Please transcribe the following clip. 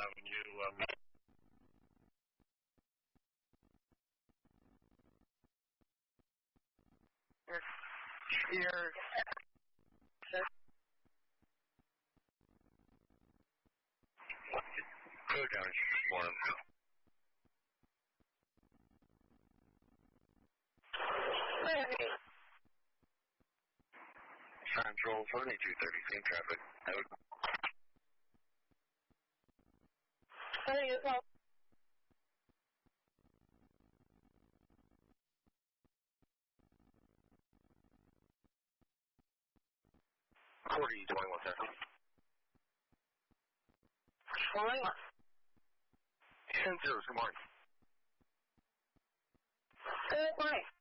Avenue. Your Go down, one. Central 2230, same traffic. Out. There you go. Cordy 2110. 21. 10-0, good morning. Good morning.